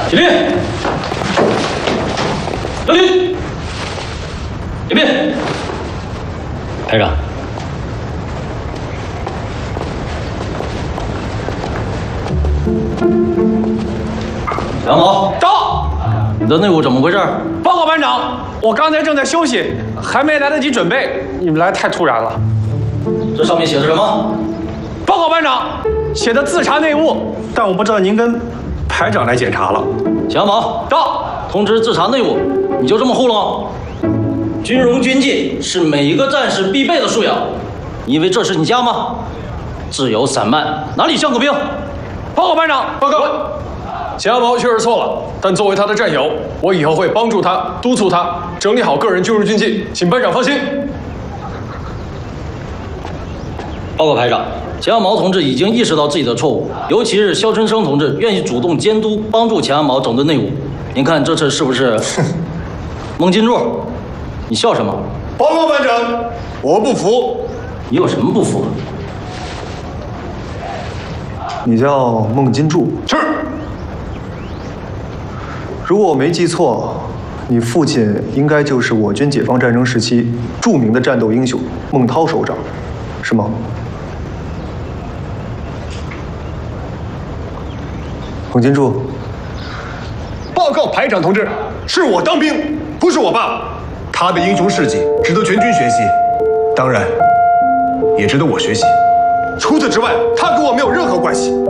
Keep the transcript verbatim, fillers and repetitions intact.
起立！刘林，礼毕。排长，杨某， 到。 你的内务怎么回事？ 报告班长，我刚才正在休息，还没来得及准备，你们来太突然了。 这上面写的什么？ 报告班长，写的自查内务，但我不知道您跟排长来检查了。 杨某， 到。 通知自查内务，你就这么糊弄？军容军纪是每一个战士必备的素养，你以为这是你家吗？自由散漫，哪里像个兵？ 报告班长， 报告。钱阿毛确实错了，但作为他的战友，我以后会帮助他、督促他整理好个人军容军纪，请班长放心。 报告排长，钱阿毛同志已经意识到自己的错误，尤其是肖春生同志愿意主动监督帮助钱阿毛整顿内务。您看这次是不是？孟金柱，你笑什么？ 报告班长，我不服。 你有什么不服？ 你叫孟金柱？ 是。 如果我没记错，你父亲应该就是我军解放战争时期著名的战斗英雄孟涛首长，是吗？孟金柱。 报告排长同志，是我当兵，不是我爸。他的英雄事迹值得全军学习，当然，也值得我学习。除此之外，他跟我没有任何关系。